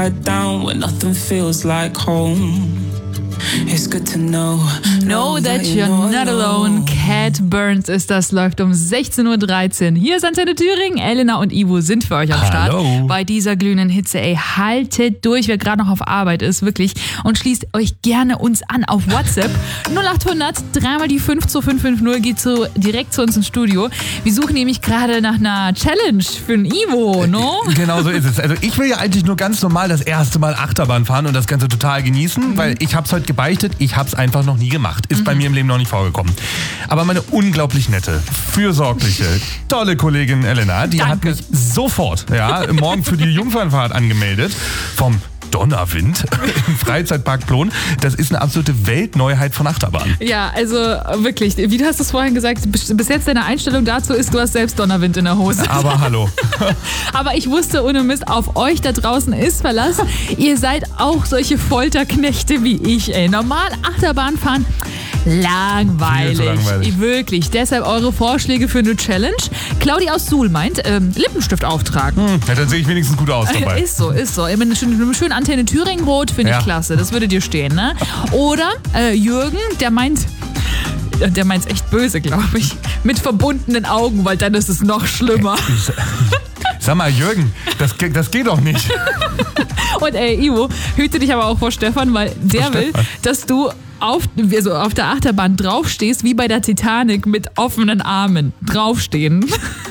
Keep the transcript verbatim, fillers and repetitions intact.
upside down when nothing feels like home. It's good to know, know that you're not alone. Cat Burns ist das, läuft um sechzehn Uhr dreizehn. Hier ist Antenne Thüringen. Elena und Ivo sind für euch am Start. Hallo. Bei dieser glühenden Hitze. Ey, haltet durch, wer gerade noch auf Arbeit ist, wirklich. Und schließt euch gerne uns an auf WhatsApp. null acht hundert, dreimal die fünf zwei fünf fünf null geht so direkt zu uns ins Studio. Wir suchen nämlich gerade nach einer Challenge für den Ivo, no? Genau so ist es. Also ich will ja eigentlich nur ganz normal das erste Mal Achterbahn fahren und das Ganze total genießen, mhm. weil ich hab's heute gebeichtet, ich hab's einfach noch nie gemacht. Ist mhm. bei mir im Leben noch nicht vorgekommen. Aber meine unglaublich nette, fürsorgliche, tolle Kollegin Elena, die Danke. hat mich sofort ja, morgen für die Jungfernfahrt angemeldet. Vom Donnerwind im Freizeitpark Plon. Das ist eine absolute Weltneuheit von Achterbahn. Ja, also wirklich, wie du hast es vorhin gesagt, bis, bis jetzt deine Einstellung dazu ist, du hast selbst Donnerwind in der Hose. Aber hallo. Aber ich wusste ohne Mist, auf euch da draußen ist Verlass. Ihr seid auch solche Folterknechte wie ich, ey. Normal Achterbahn fahren, langweilig. langweilig. Wirklich. Deshalb eure Vorschläge für eine Challenge. Claudia aus Suhl meint, ähm, Lippenstift auftragen. Hm, ja, dann sehe ich wenigstens gut aus dabei. Ist so, ist so. Mit einem schönen, schönen Antenne Thüringen rot finde ich Ja. klasse. Das würde dir stehen, ne? Oder äh, Jürgen, der meint, der meint's echt böse, glaube ich, mit verbundenen Augen, weil dann ist es noch schlimmer. Sag mal, Jürgen, das, das geht doch nicht. Und ey, Ivo, hüte dich aber auch vor Stefan, weil der Vor will, Stefan. dass du auf, also auf der Achterbahn draufstehst, wie bei der Titanic mit offenen Armen. Draufstehen.